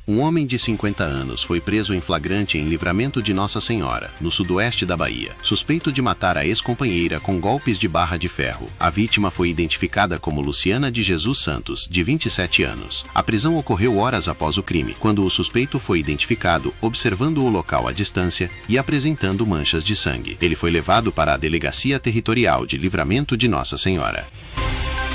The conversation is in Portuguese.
Um homem de 50 anos foi preso em flagrante em Livramento de Nossa Senhora, no sudoeste da Bahia, suspeito de matar a ex-companheira com golpes de barra de ferro. A vítima foi identificada como Luciana de Jesus Santos, de 27 anos. A prisão ocorreu horas após o crime, quando o suspeito foi identificado observando o local à distância e apresentando manchas de sangue. Ele foi levado para a Delegacia Territorial de Livramento de Nossa Senhora.